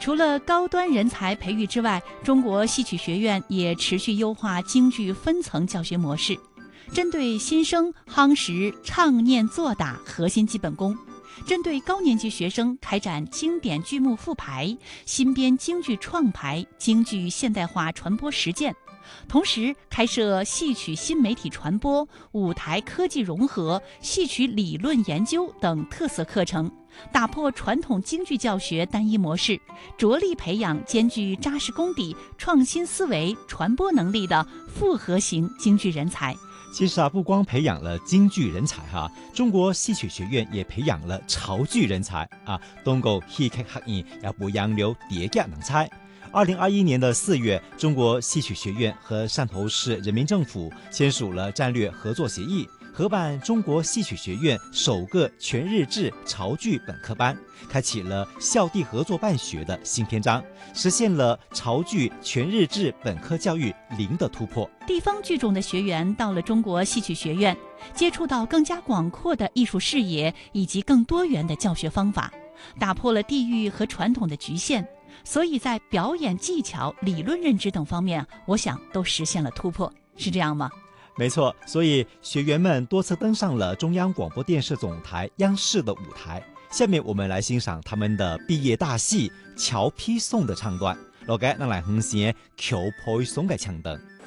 除了高端人才培育之外，中国戏曲学院也持续优化京剧分层教学模式，针对新生夯实唱念做打核心基本功，针对高年级学生开展经典剧目复排、新编京剧创排、京剧现代化传播实践，同时开设戏曲新媒体传播、舞台科技融合、戏曲理论研究等特色课程，打破传统京剧教学单一模式，着力培养兼具扎实功底、创新思维、传播能力的复合型京剧人才。 其实不光培养了京剧人才中国戏曲学院也培养了潮剧人才通过戏剧学院也培养了叠加人才。2021年的4月，中国戏曲学院和汕头市人民政府签署了战略合作协议，合办中国戏曲学院首个全日制潮剧本科班，开启了校地合作办学的新篇章，实现了潮剧全日制本科教育零的突破。 地方剧种的学员到了中国戏曲学院，接触到更加广阔的艺术视野以及更多元的教学方法，打破了地域和传统的局限，所以在表演技巧、理论认知等方面，我想都实现了突破，是这样吗？ 没错，所以学员们多次登上了中央广播电视总台央视的舞台。下面我们来欣赏他们的毕业大戏《桥批颂》的唱段，落嘅咱来哼声《桥批颂》嘅唱段。